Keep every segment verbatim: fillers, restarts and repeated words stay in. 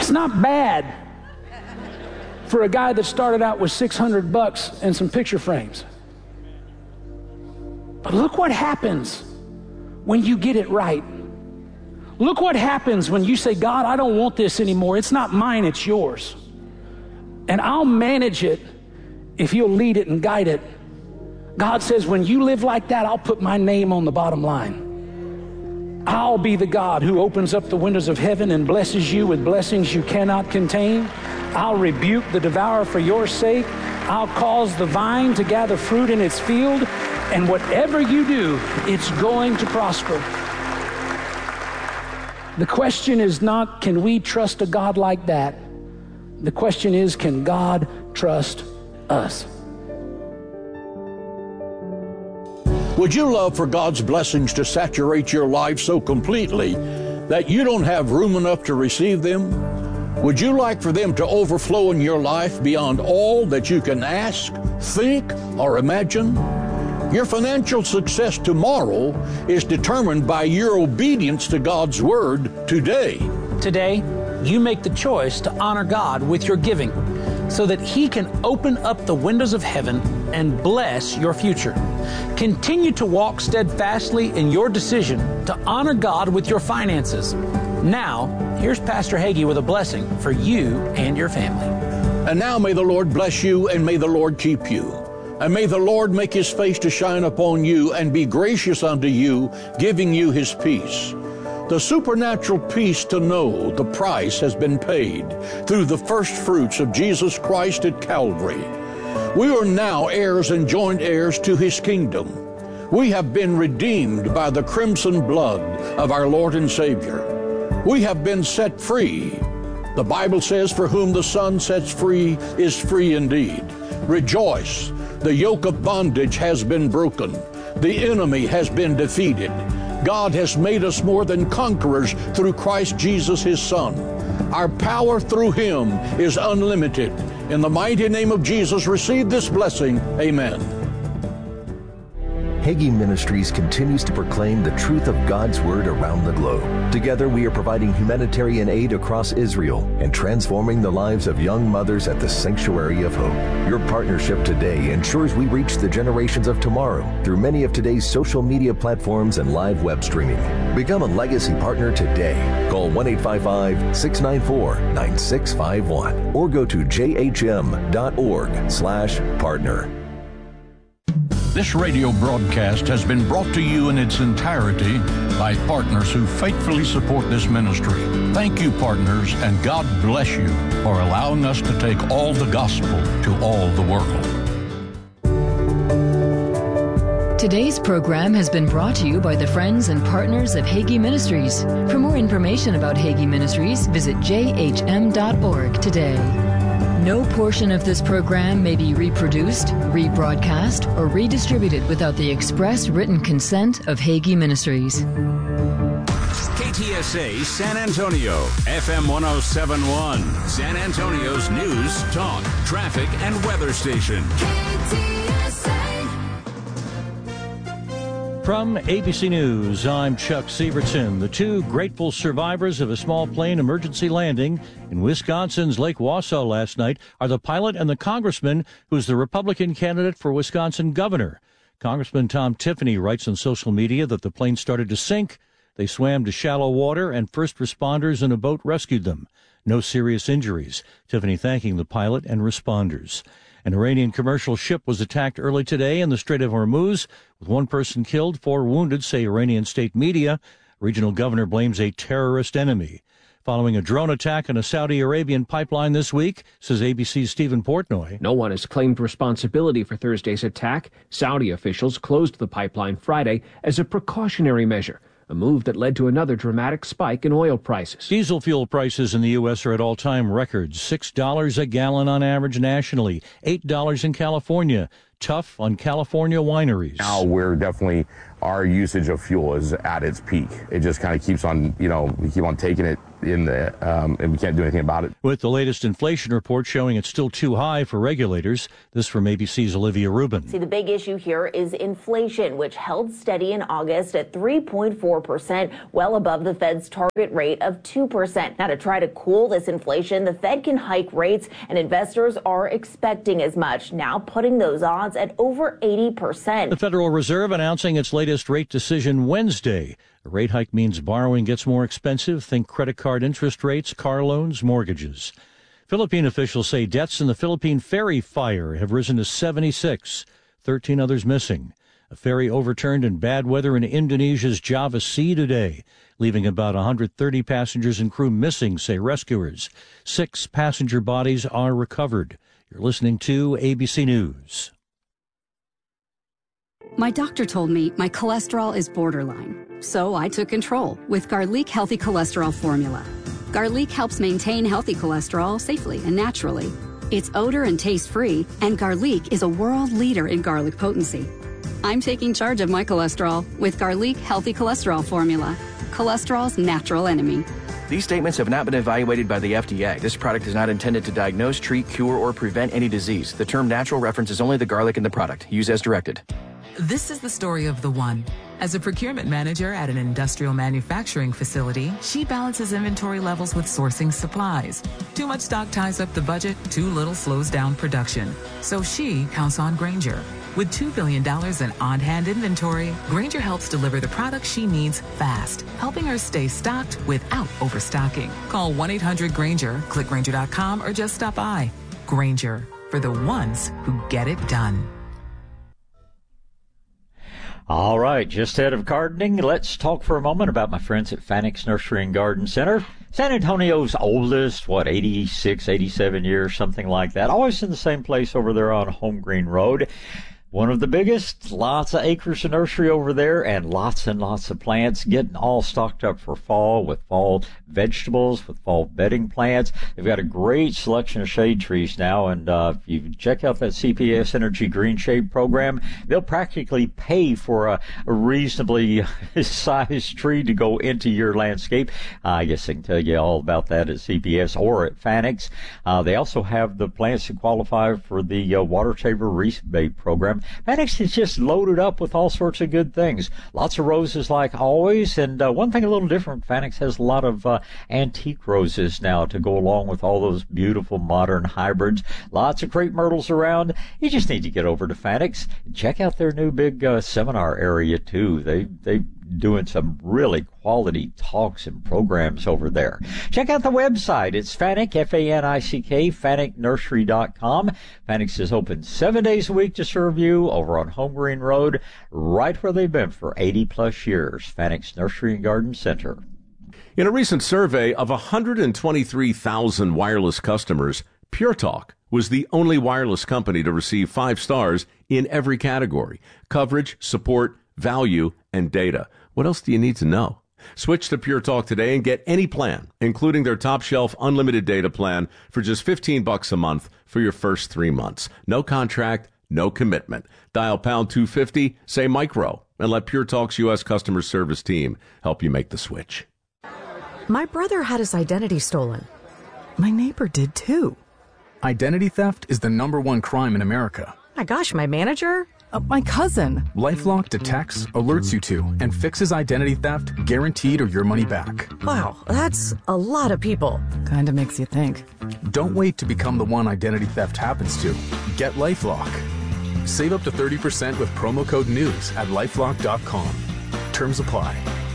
That's not bad for a guy that started out with six hundred bucks and some picture frames. But look what happens when you get it right. Look what happens when you say, God, I don't want this anymore. It's not mine, it's yours. And I'll manage it if you'll lead it and guide it. God says, when you live like that, I'll put my name on the bottom line. I'll be the God who opens up the windows of heaven and blesses you with blessings you cannot contain. I'll rebuke the devourer for your sake. I'll cause the vine to gather fruit in its field. And whatever you do, it's going to prosper. The question is not, can we trust a God like that? The question is, can God trust us? Would you love for God's blessings to saturate your life so completely that you don't have room enough to receive them? Would you like for them to overflow in your life beyond all that you can ask, think, or imagine? Your financial success tomorrow is determined by your obedience to God's Word today. Today, you make the choice to honor God with your giving so that He can open up the windows of heaven and bless your future. Continue to walk steadfastly in your decision to honor God with your finances. Now, here's Pastor Hagee with a blessing for you and your family. And now may the Lord bless you, and may the Lord keep you. And may the Lord make His face to shine upon you and be gracious unto you, giving you His peace. The supernatural peace to know the price has been paid through the first fruits of Jesus Christ at Calvary. We are now heirs and joint heirs to His kingdom. We have been redeemed by the crimson blood of our Lord and Savior. We have been set free. The Bible says, for whom the Son sets free is free indeed. Rejoice. The yoke of bondage has been broken. The enemy has been defeated. God has made us more than conquerors through Christ Jesus, His Son. Our power through Him is unlimited. In the mighty name of Jesus, receive this blessing. Amen. Hagee Ministries continues to proclaim the truth of God's Word around the globe. Together, we are providing humanitarian aid across Israel and transforming the lives of young mothers at the Sanctuary of Hope. Your partnership today ensures we reach the generations of tomorrow through many of today's social media platforms and live web streaming. Become a legacy partner today. Call one eight five five, six nine four, nine six five one or go to j h m dot org slash partner. This radio broadcast has been brought to you in its entirety by partners who faithfully support this ministry. Thank you, partners, and God bless you for allowing us to take all the gospel to all the world. Today's program has been brought to you by the friends and partners of Hagee Ministries. For more information about Hagee Ministries, visit j h m dot org today. No portion of this program may be reproduced, rebroadcast, or redistributed without the express written consent of Hagee Ministries. K T S A San Antonio, F M one oh seven point one, San Antonio's news, talk, traffic, and weather station. K T S A. From A B C News, I'm Chuck Severson. The two grateful survivors of a small plane emergency landing in Wisconsin's Lake Wausau last night are the pilot and the congressman who's the Republican candidate for Wisconsin governor. Congressman Tom Tiffany writes on social media that the plane started to sink. They swam to shallow water, and first responders in a boat rescued them. No serious injuries. Tiffany thanking the pilot and responders. An Iranian commercial ship was attacked early today in the Strait of Hormuz, with one person killed, four wounded, say Iranian state media. Regional governor blames a terrorist enemy. Following a drone attack on a Saudi Arabian pipeline this week, says A B C's Stephen Portnoy. No one has claimed responsibility for Thursday's attack. Saudi officials closed the pipeline Friday as a precautionary measure, a move that led to another dramatic spike in oil prices. Diesel fuel prices in the U S are at all-time records. six dollars a gallon on average nationally, eight dollars in California. Tough on California wineries. Now we're definitely our usage of fuel is at its peak. It just kind of keeps on, you know, we keep on taking it in the, um, and we can't do anything about it. With the latest inflation report showing it's still too high for regulators. This from A B C's Olivia Rubin. See, the big issue here is inflation, which held steady in August at three point four percent, well above the Fed's target rate of two percent. Now, to try to cool this inflation, the Fed can hike rates, and investors are expecting as much, now putting those odds at over eighty percent. The Federal Reserve announcing its latest rate decision Wednesday. A rate hike means borrowing gets more expensive. Think credit card interest rates, car loans, mortgages. Philippine officials say deaths in the Philippine ferry fire have risen to seventy-six, thirteen others missing. A ferry overturned in bad weather in Indonesia's Java Sea today, leaving about one hundred thirty passengers and crew missing, say rescuers. Six passenger bodies are recovered. You're listening to A B C News. My doctor told me my cholesterol is borderline, so I took control with Garlic Healthy Cholesterol Formula. Garlic helps maintain healthy cholesterol safely and naturally. It's odor and taste-free, and Garlic is a world leader in garlic potency. I'm taking charge of my cholesterol with Garlic Healthy Cholesterol Formula, cholesterol's natural enemy. These statements have not been evaluated by the F D A. This product is not intended to diagnose, treat, cure, or prevent any disease. The term natural references only the garlic in the product. Use as directed. This is the story of the one. As a procurement manager at an industrial manufacturing facility, she balances inventory levels with sourcing supplies. Too much stock ties up the budget, too little slows down production. So she counts on Grainger. With two billion dollars in on-hand inventory, Grainger helps deliver the products she needs fast, helping her stay stocked without overstocking. Call one eight hundred Grainger, click Grainger dot com, or just stop by. Grainger, for the ones who get it done. All right, just ahead of gardening, let's talk for a moment about my friends at Fanix Nursery and Garden Center. San Antonio's oldest, what, eighty-six, eighty-seven years, something like that. Always in the same place over there on Home Green Road. One of the biggest, lots of acres of nursery over there, and lots and lots of plants, getting all stocked up for fall with fall vegetables, with fall bedding plants. They've got a great selection of shade trees now, and uh, if you check out that C P S Energy Green Shade program, they'll practically pay for a, a reasonably sized tree to go into your landscape. Uh, I guess I can tell you all about that at C P S or at Fanix. Uh, they also have the plants that qualify for the uh, Water Saver Rebate program. Fanix is just loaded up with all sorts of good things. Lots of roses like always, and uh, one thing a little different, Fanix has a lot of uh, antique roses now to go along with all those beautiful modern hybrids. Lots of crepe myrtles around. You just need to get over to Fanix. Check out their new big uh, seminar area too. They they doing some really quality talks and programs over there. Check out the website. It's Fanick, F A N I C K, Fanick Nursery dot com. Fanix is open seven days a week to serve you over on Home Green Road, right where they've been for eighty plus years. Fanix Nursery and Garden Center. In a recent survey of one hundred twenty-three thousand wireless customers, Pure Talk was the only wireless company to receive five stars in every category: coverage, support, value, and data. What else do you need to know? Switch to Pure Talk today and get any plan, including their top shelf unlimited data plan, for just fifteen bucks a month for your first three months. No contract, no commitment. Dial pound two fifty, say micro, and let Pure Talk's U S customer service team help you make the switch. My brother had his identity stolen. My neighbor did too. Identity theft is the number one crime in America. My gosh, my manager? Uh, my cousin. LifeLock detects, alerts you to, and fixes identity theft, guaranteed or your money back. Wow, that's a lot of people. Kinda makes you think. Don't wait to become the one identity theft happens to. Get LifeLock. Save up to thirty percent with promo code NEWS at lifelock dot com. Terms apply.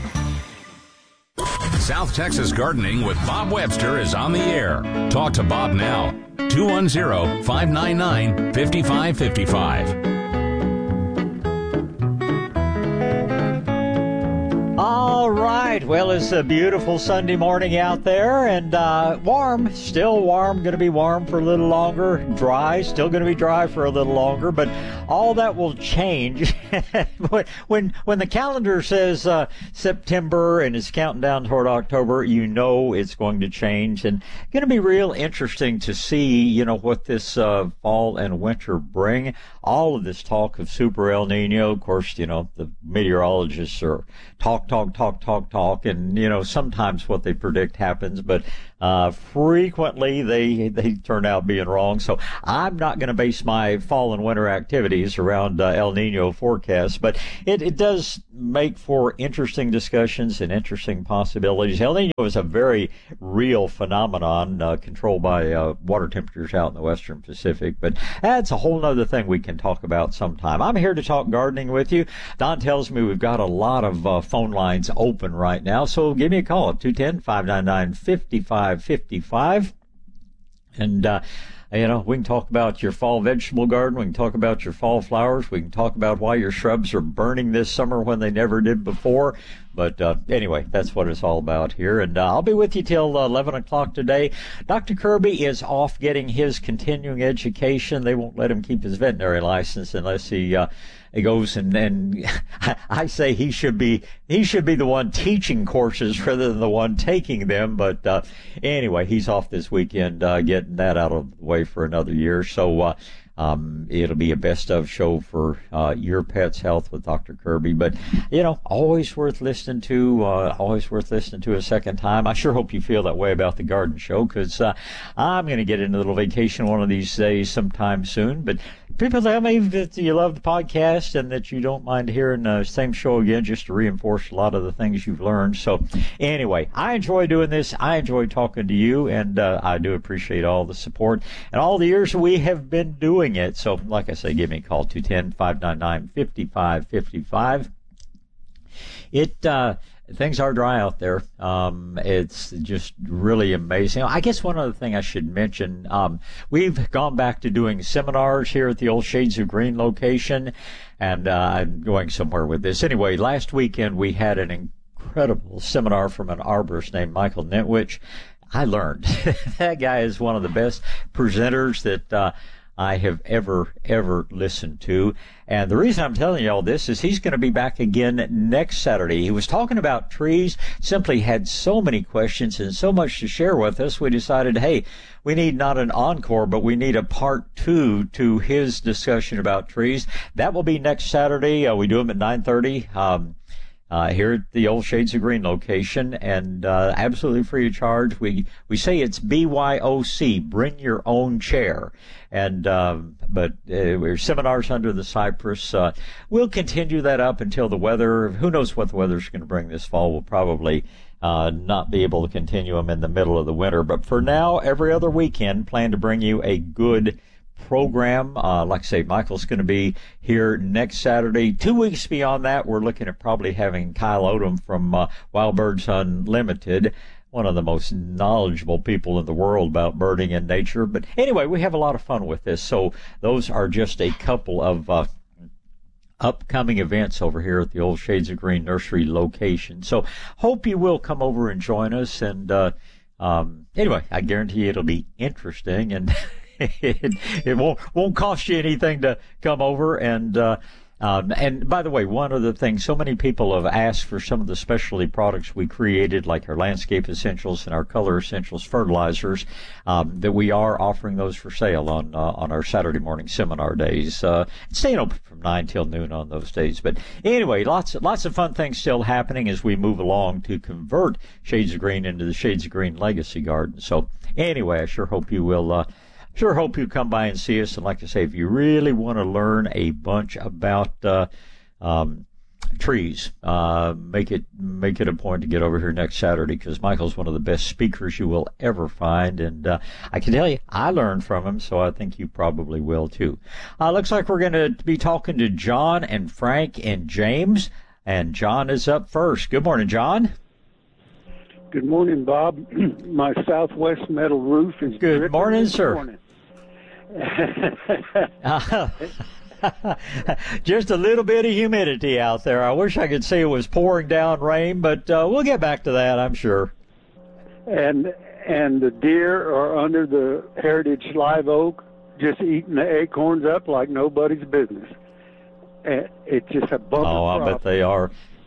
South Texas Gardening with Bob Webster is on the air. Talk to Bob now. two one zero, five nine nine, five five five five. All right. right. Well, it's a beautiful Sunday morning out there, and uh, warm, still warm, going to be warm for a little longer, dry, still going to be dry for a little longer, but all that will change when when the calendar says uh, September and it's counting down toward October. You know it's going to change, and going to be real interesting to see, you know, what this uh, fall and winter bring. All of this talk of Super El Nino, of course, you know, the meteorologists are talk, talk, talk, talk, talk, and, you know, sometimes what they predict happens, but uh, frequently they they turn out being wrong. So I'm not going to base my fall and winter activities around uh, El Nino forecasts, but it, it does make for interesting discussions and interesting possibilities. El Nino is a very real phenomenon uh, controlled by uh, water temperatures out in the western Pacific, but that's a whole other thing we can talk about sometime. I'm here to talk gardening with you. Don tells me we've got a lot of uh, phone lines open right now, so give me a call at two one zero, five nine nine, five five five five. And, uh, you know, we can talk about your fall vegetable garden. We can talk about your fall flowers. We can talk about why your shrubs are burning this summer when they never did before. But uh, anyway, that's what it's all about here. And uh, I'll be with you till uh, eleven o'clock today. Doctor Kirby is off getting his continuing education. They won't let him keep his veterinary license unless he uh, he goes and, and I say he should be he should be the one teaching courses rather than the one taking them. But uh, anyway, he's off this weekend uh, getting that out of the way for another year. So uh, Um, it'll be a best of show for uh, your pet's health with Doctor Kirby. But, you know, always worth listening to, uh, always worth listening to a second time. I sure hope you feel that way about the garden show, because uh, I'm going to get into a little vacation one of these days sometime soon. But people tell me that you love the podcast and that you don't mind hearing the same show again just to reinforce a lot of the things you've learned. So anyway, I enjoy doing this. I enjoy talking to you, and uh, I do appreciate all the support and all the years we have been doing it. So, like I say, give me a call, two one zero, five nine nine, five five five five. It, uh, things are dry out there. Um, it's just really amazing. I guess one other thing I should mention, um, we've gone back to doing seminars here at the old Shades of Green location, and uh, I'm going somewhere with this. Anyway, last weekend we had an incredible seminar from an arborist named Michael Nentwich. I learned. That guy is one of the best presenters that uh, I have ever, ever listened to. And the reason I'm telling you all this is he's going to be back again next Saturday. He was talking about trees, simply had so many questions and so much to share with us. We decided, hey, we need not an encore, but we need a part two to his discussion about trees. That will be next Saturday. Uh, we do them at nine thirty. Um, Uh, here at the old Shades of Green location, and uh, absolutely free of charge. We we say it's B Y O C, bring your own chair. And um, but uh, we're seminars under the cypress. Uh, we'll continue that up until the weather. Who knows what the weather's going to bring this fall? We'll probably uh, not be able to continue them in the middle of the winter. But for now, every other weekend, plan to bring you a good program. Uh, like I say, Michael's going to be here next Saturday. Two weeks beyond that, we're looking at probably having Kyle Odom from uh, Wild Birds Unlimited, one of the most knowledgeable people in the world about birding and nature. But anyway, we have a lot of fun with this. So those are just a couple of uh, upcoming events over here at the old Shades of Green Nursery location. So hope you will come over and join us. And uh, um, anyway, I guarantee it'll be interesting, and It, it won't won't cost you anything to come over. And uh, um, and by the way, one other thing, so many people have asked for some of the specialty products we created, like our landscape essentials and our color essentials fertilizers, um, that we are offering those for sale on uh, on our Saturday morning seminar days. Uh, staying open from nine till noon on those days. But anyway, lots lots of fun things still happening as we move along to convert Shades of Green into the Shades of Green Legacy Garden. So anyway, I sure hope you will. Uh, Sure hope you come by and see us. And like I say, if you really want to learn a bunch about uh, um, trees, uh, make it make it a point to get over here next Saturday, because Michael's one of the best speakers you will ever find. And uh, I can tell you, I learned from him, so I think you probably will too. Uh, looks like we're going to be talking to John and Frank and James. And John is up first. Good morning, John. Good morning, Bob. My Southwest metal roof is good morning, sir. Morning. uh, Just a little bit of humidity out there. I wish I could say it was pouring down rain, but uh, we'll get back to that, I'm sure. And and the deer are under the heritage live oak, just eating the acorns up like nobody's business. And it's just a bumper Oh, I crop. bet they are.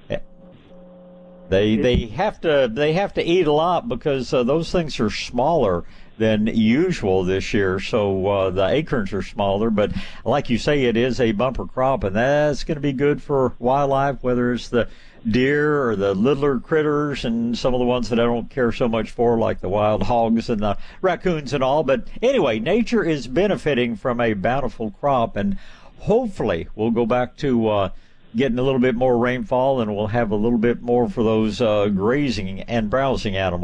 They they have to they have to eat a lot because uh, those things are smaller than usual this year. So uh, the acorns are smaller, but like you say, it is a bumper crop, and that's going to be good for wildlife, whether it's the deer or the littler critters and some of the ones that I don't care so much for, like the wild hogs and the raccoons and all. But anyway, nature is benefiting from a bountiful crop, and hopefully we'll go back to uh, getting a little bit more rainfall, and we'll have a little bit more for those uh, grazing and browsing animals.